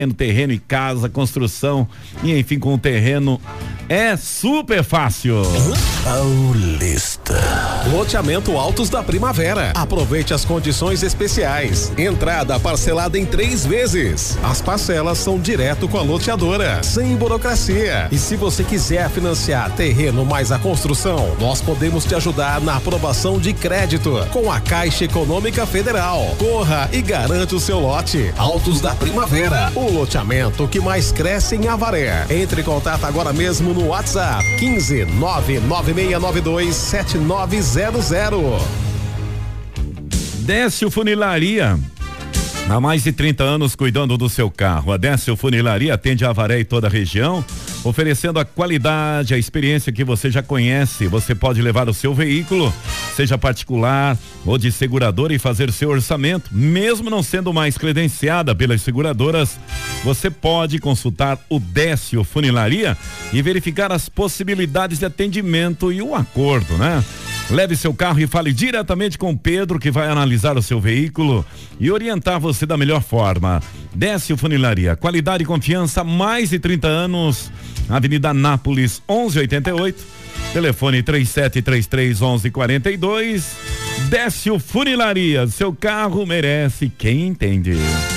no terreno e casa, construção e enfim, com o terreno é super fácil. Paulista. Loteamento Altos da Primavera. Aproveite as condições especiais. Entrada parcelada em 3 vezes. As parcelas são direto com a loteadora, sem burocracia. E se você quiser financiar terreno mais a construção, nós podemos te ajudar na aprovação de crédito com a Caixa Econômica Federal. Corra e garante o seu lote. Altos da Primavera. O loteamento que mais cresce em Avaré. Entre em contato agora mesmo no WhatsApp 15 99692 7900. Décio Funilaria. Há mais de 30 anos cuidando do seu carro. A Décio Funilaria atende a Avaré e toda a região, oferecendo a qualidade, a experiência que você já conhece. Você pode levar o seu veículo, seja particular ou de seguradora, e fazer seu orçamento. Mesmo não sendo mais credenciada pelas seguradoras, você pode consultar o Décio Funilaria e verificar as possibilidades de atendimento e o acordo, né? Leve seu carro e fale diretamente com o Pedro, que vai analisar o seu veículo e orientar você da melhor forma. Décio Funilaria, qualidade e confiança, mais de 30 anos, Avenida Anápolis 1188, telefone 3733-1142. Décio Funilaria, seu carro merece quem entende.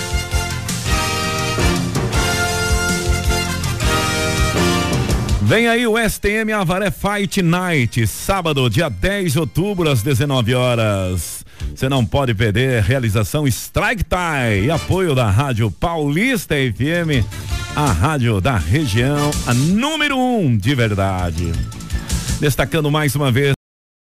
Vem aí o STM Avaré Fight Night, sábado, dia 10 de outubro, às 19 horas. Você não pode perder. Realização Strike Tie e apoio da Rádio Paulista FM, a rádio da região, a número 1 de verdade. Destacando mais uma vez